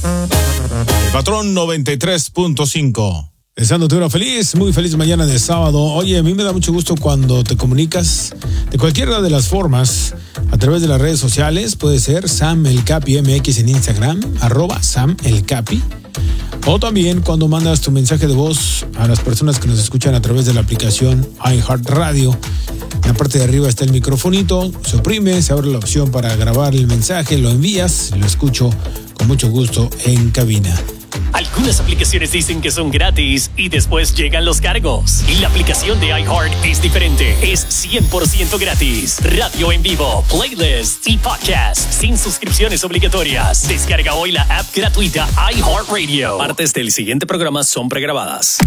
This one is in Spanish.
El Patrón 93.5. Deseándote una muy feliz mañana de sábado. Oye, a mí me da mucho gusto cuando te comunicas de cualquiera de las formas a través de las redes sociales. Puede ser Sam El Capi MX en Instagram, @Sam El Capi. O también cuando mandas tu mensaje de voz a las personas que nos escuchan a través de la aplicación iHeartRadio. En la parte de arriba está el microfonito, se oprime, se abre la opción para grabar el mensaje, lo envías, lo escucho con mucho gusto en cabina. Algunas aplicaciones dicen que son gratis y después llegan los cargos. Y la aplicación de iHeart es diferente. Es 100% gratis. Radio en vivo, playlists y podcasts sin suscripciones obligatorias. Descarga hoy la app gratuita iHeartRadio. Partes del siguiente programa son pregrabadas.